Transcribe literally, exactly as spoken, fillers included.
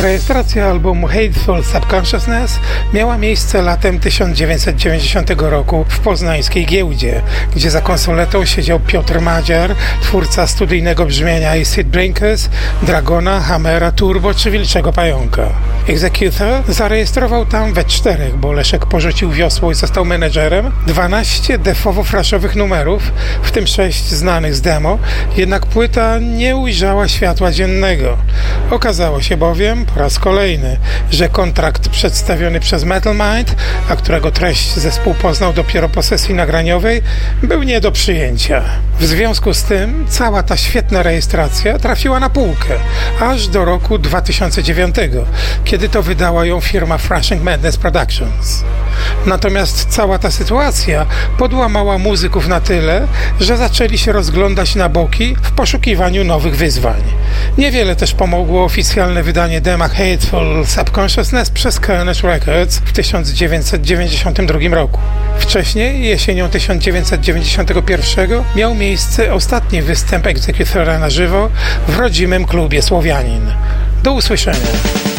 Rejestracja albumu Hateful Subconsciousness miała miejsce latem tysiąc dziewięćset dziewięćdziesiątego roku w poznańskiej Giełdzie, gdzie za konsoletą siedział Piotr Madziar, twórca studyjnego brzmienia Acid Drinkers, Dragona, Hammera, Turbo czy Wilczego Pająka. Executor zarejestrował tam we czterech, bo Leszek porzucił wiosło i został menedżerem, dwanaście defowo-fraszowych numerów, w tym sześć znanych z demo, jednak płyta nie ujrzała światła dziennego. Okazało się bowiem po raz kolejny, że kontrakt przedstawiony przez Metal Mind, a którego treść zespół poznał dopiero po sesji nagraniowej, był nie do przyjęcia. W związku z tym cała ta świetna rejestracja trafiła na półkę, aż do roku dwa tysiące dziewiątego, kiedy to wydała ją firma Thrashing Madness Productions. Natomiast cała ta sytuacja podłamała muzyków na tyle, że zaczęli się rozglądać na boki w poszukiwaniu nowych wyzwań. Niewiele też pomogło oficjalne wydanie dema Hateful Subconsciousness przez Carnage Records w tysiąc dziewięćset dziewięćdziesiątym drugim roku. Wcześniej, jesienią tysiąc dziewięćset dziewięćdziesiątego pierwszego, miał miejsce ostatni występ Executora na żywo w rodzimym klubie Słowianin. Do usłyszenia.